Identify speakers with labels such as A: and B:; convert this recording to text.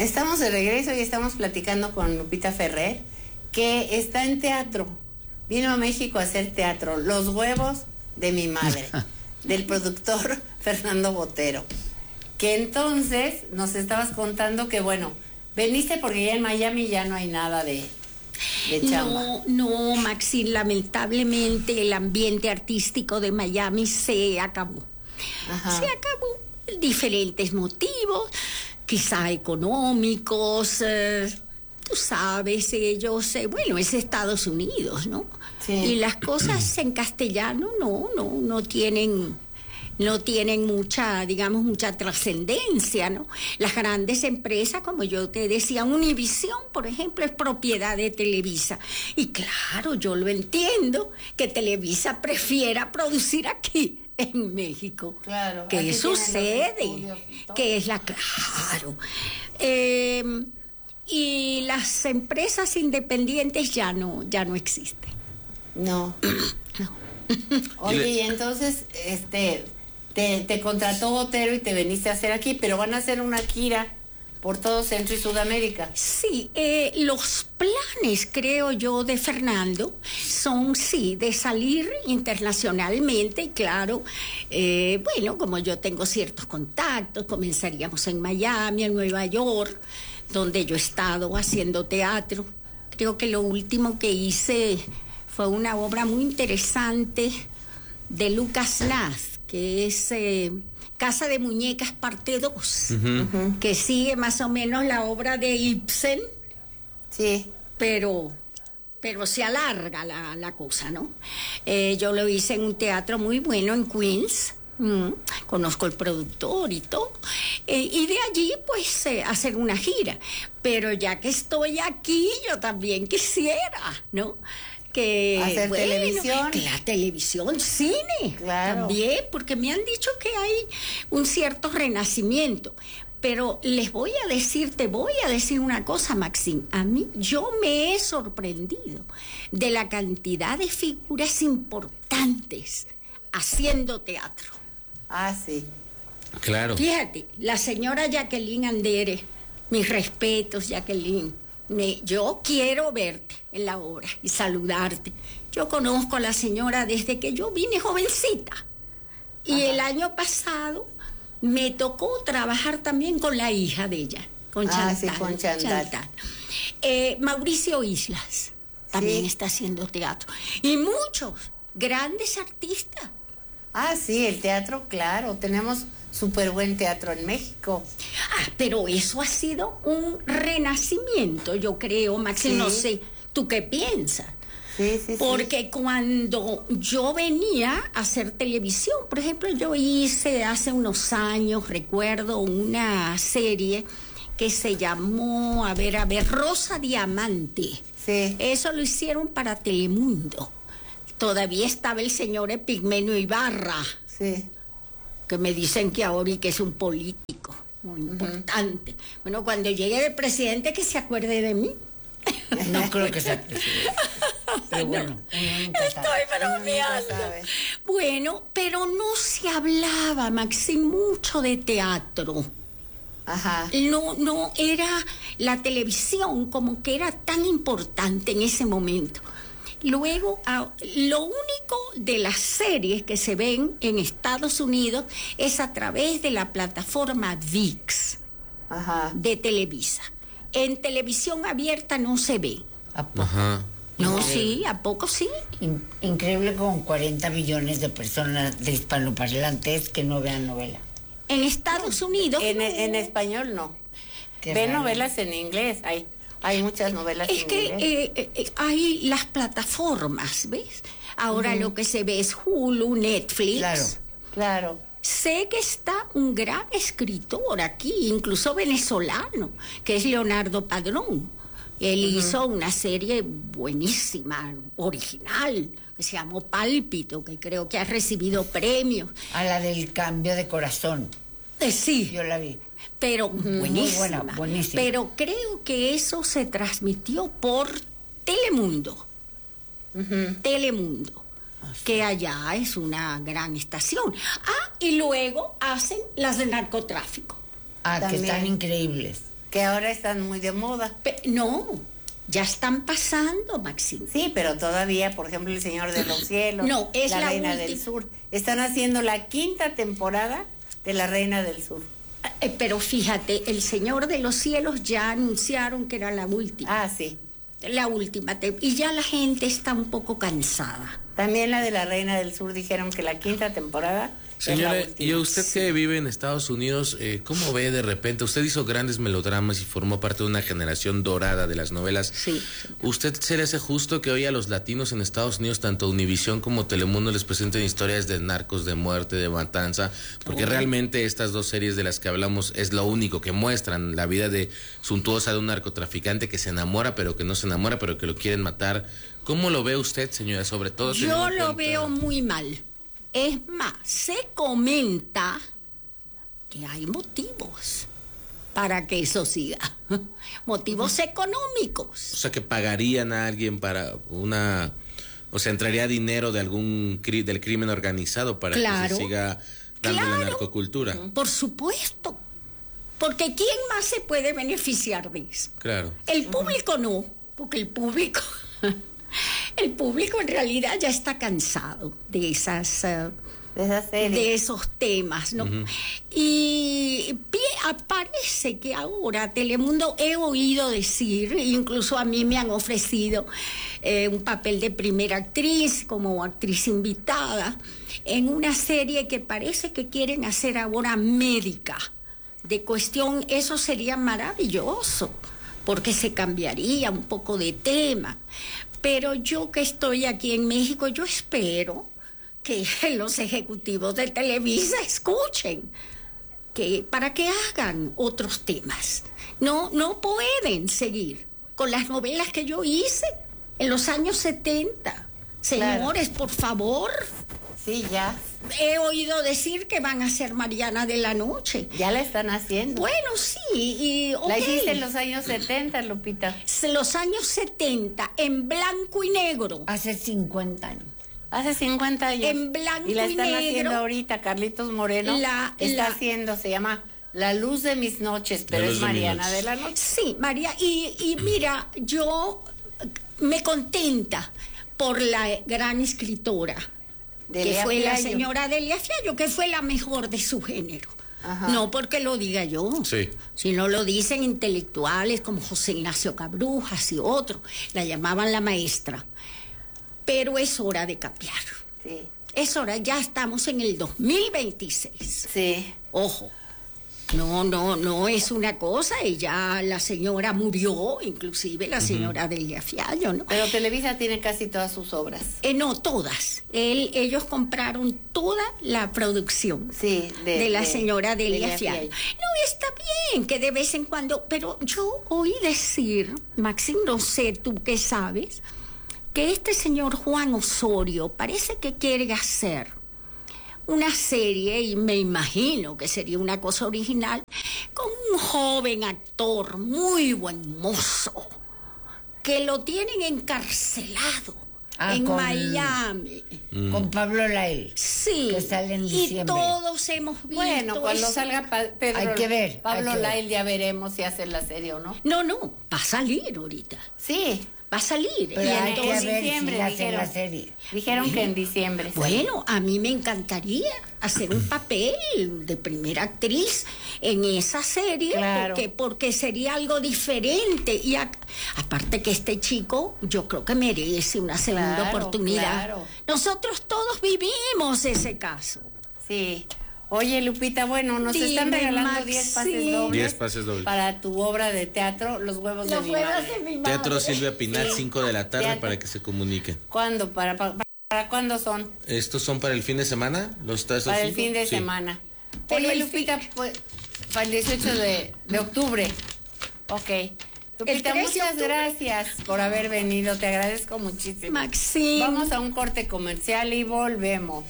A: Estamos de regreso y estamos platicando con Lupita Ferrer, que está en teatro. Vino a México a hacer teatro. Los huevos de mi madre, del productor Fernando Botero. Que entonces nos estabas contando que, bueno, veniste porque ya en Miami ya no hay nada de chamba.
B: No, Maxi, lamentablemente el ambiente artístico de Miami se acabó. Ajá. Se acabó. Diferentes motivos, quizá económicos, tú sabes, ellos, bueno, es Estados Unidos, ¿no? Sí. Y las cosas en castellano no tienen mucha, digamos, mucha trascendencia, ¿no? Las grandes empresas, como yo te decía, Univisión, por ejemplo, es propiedad de Televisa. Y claro, yo lo entiendo, que Televisa prefiera producir aquí, en México. Claro. ¿Qué sucede? Que es claro. Y las empresas independientes ya no existen.
A: No. Oye, y entonces, te contrató Botero y te veniste a hacer aquí, pero van a hacer una gira por todo Centro y Sudamérica.
B: Sí, los planes, creo yo, de Fernando son, sí, de salir internacionalmente, y claro, bueno, como yo tengo ciertos contactos, comenzaríamos en Miami, en Nueva York, donde yo he estado haciendo teatro. Creo que lo último que hice fue una obra muy interesante de Lucas Nath, que es Casa de Muñecas parte 2, que sigue más o menos la obra de Ibsen. Sí. Pero se alarga la cosa, ¿no? Yo lo hice en un teatro muy bueno en Queens. Conozco el productor y todo. Y de allí, pues, hacer una gira. Pero ya que estoy aquí, yo también quisiera, ¿no?
A: Hacer televisión.
B: La televisión, cine, claro. También, porque me han dicho que hay un cierto renacimiento. Pero te voy a decir una cosa, Maxine. Yo me he sorprendido de la cantidad de figuras importantes haciendo teatro.
A: Ah, sí.
C: Claro.
B: Fíjate, la señora Jacqueline Andere, mis respetos, Jacqueline. Yo quiero verte en la obra y saludarte. Yo conozco a la señora desde que yo vine jovencita. Y el año pasado me tocó trabajar también con la hija de ella, con Chantal.
A: Sí, con Chantal.
B: Mauricio Islas también está haciendo teatro. Y muchos grandes artistas.
A: Ah, sí, el teatro, claro. Tenemos súper buen teatro en México.
B: Pero eso ha sido un renacimiento, yo creo, Maxi, no sé, ¿tú qué piensas?
A: Sí.
B: Porque cuando yo venía a hacer televisión, por ejemplo, yo hice hace unos años, recuerdo, una serie que se llamó, a ver, Rosa Diamante.
A: Sí.
B: Eso lo hicieron para Telemundo. Todavía estaba el señor Epigmenio Ibarra.
A: Sí.
B: Que me dicen que ahora y que es un político muy importante. Bueno, cuando llegue el presidente, que se acuerde de mí.
D: No creo que sea presidente. Pero bueno,
B: estoy bromeando. Bueno, pero no se hablaba, Maxi, mucho de teatro.
A: Ajá.
B: No era la televisión como que era tan importante en ese momento. Luego, lo único de las series que se ven en Estados Unidos es a través de la plataforma ViX de Televisa. En televisión abierta no se ve.
D: Ajá.
B: No, sí, ¿a poco sí?
D: Increíble, con 40 millones de personas de hispanoparlantes que no vean novela.
B: En Estados Unidos.
A: En español no. Ven novelas en inglés, hay muchas novelas en inglés.
B: Es que hay las plataformas, ¿ves? Ahora lo que se ve es Hulu, Netflix.
A: Claro.
B: Sé que está un gran escritor aquí, incluso venezolano, que es Leonardo Padrón. Él hizo una serie buenísima, original, que se llamó Pálpito, que creo que ha recibido premios.
D: A la del cambio de corazón.
B: Sí.
D: Yo la vi.
B: Pero buenísima.
D: Buenísima.
B: Pero creo que eso se transmitió por Telemundo. Telemundo. Que allá es una gran estación. Y luego hacen las de narcotráfico.
D: Que están increíbles.
A: Que ahora están muy de moda.
B: No, ya están pasando, Maxine.
A: Sí, pero todavía, por ejemplo, El Señor de los Cielos,
B: no, es
A: La Reina del Sur. Están haciendo la 5ª temporada de La Reina del Sur.
B: Pero fíjate, El Señor de los Cielos ya anunciaron que era la última.
A: Ah, sí.
B: La última. Y ya la gente está un poco cansada.
A: También la de La Reina del Sur dijeron que la 5ª temporada.
C: Señora, y usted que vive en Estados Unidos, ¿cómo ve de repente? Usted hizo grandes melodramas y formó parte de una generación dorada de las novelas.
B: Sí.
C: ¿Usted se le hace justo que hoy a los latinos en Estados Unidos, tanto Univisión como Telemundo, les presenten historias de narcos, de muerte, de matanza? Porque realmente estas dos series de las que hablamos es lo único que muestran, la vida de suntuosa de un narcotraficante que se enamora, pero que no se enamora, pero que lo quieren matar. ¿Cómo lo ve usted, señora? Sobre todo
B: yo lo veo muy mal. Es más, se comenta que hay motivos para que eso siga. Motivos económicos.
C: O sea, que pagarían a alguien para una... O sea, entraría dinero de del crimen organizado para que se siga dando la narcocultura.
B: Por supuesto. Porque ¿quién más se puede beneficiar de eso?
C: Claro.
B: El público no, porque el público en realidad ya está cansado de esas de esos temas, ¿no? Y parece que ahora Telemundo, he oído decir, incluso a mí me han ofrecido un papel de primera actriz, como actriz invitada, en una serie que parece que quieren hacer ahora médica, de cuestión, eso sería maravilloso, porque se cambiaría un poco de tema. Pero yo que estoy aquí en México, yo espero que los ejecutivos de Televisa escuchen, para que hagan otros temas. No pueden seguir con las novelas que yo hice en los años 70. Señores, por favor.
A: Sí, ya.
B: He oído decir que van a hacer Mariana de la Noche.
A: Ya la están haciendo.
B: Bueno, sí.
A: La hiciste en los años 70, Lupita.
B: Los años 70, en blanco y negro.
D: Hace 50 años.
A: Hace 50 años.
B: En blanco y negro.
A: Y la están haciendo ahorita. Carlitos Moreno está haciendo, se llama La Luz de Mis Noches, pero es Mariana de la Noche.
B: Sí, María. Y mira, yo me contenta por la gran escritora, que fue la señora Delia Fiallo, que fue la mejor de su género. Ajá. No porque lo diga yo, sino lo dicen intelectuales como José Ignacio Cabrujas y otros. La llamaban la maestra. Pero es hora de cambiar.
A: Sí.
B: Es hora, ya estamos en el 2026.
A: Sí.
B: Ojo. No es una cosa, ella, la señora murió, inclusive la señora Delia Fiallo, ¿no?
A: Pero Televisa tiene casi todas sus obras.
B: No, todas. Ellos compraron toda la producción de la señora Delia Fiallo. No, está bien que de vez en cuando, pero yo oí decir, Maxine, no sé tú qué sabes, que este señor Juan Osorio parece que quiere hacer una serie, y me imagino que sería una cosa original, con un joven actor muy buen mozo, que lo tienen encarcelado en Miami.
D: Con Pablo Lael.
B: Sí.
D: Que sale en diciembre.
B: Y todos hemos visto.
A: Bueno, cuando salga Pedro,
D: hay que ver.
A: Pablo Lael, ya veremos si hace la serie o no.
B: No, va a salir ahorita.
A: Sí.
B: Va a salir.
D: Pero
B: y
D: hay que ver
A: diciembre
D: si hacen la serie.
A: Dijeron que en diciembre.
B: Bueno, a mí me encantaría hacer un papel de primera actriz en esa serie,
A: claro,
B: porque sería algo diferente. Y aparte que este chico, yo creo que merece una segunda oportunidad. Claro. Nosotros todos vivimos ese caso.
A: Sí. Oye, Lupita, bueno, nos están regalando 10 pases dobles.
C: 10 pases dobles.
A: Para tu obra de teatro, Los huevos de mi madre.
C: Teatro Silvia Pinal, 5 de la tarde, para que se comuniquen.
A: ¿Cuándo? ¿Para cuándo son?
C: ¿Estos son para el fin de semana?
A: Para el fin de semana. Oye, Lupita, pues, para el 18 de octubre. Ok. Lupita, muchas gracias por haber venido. Te agradezco muchísimo.
B: Maxine.
A: Vamos a un corte comercial y volvemos.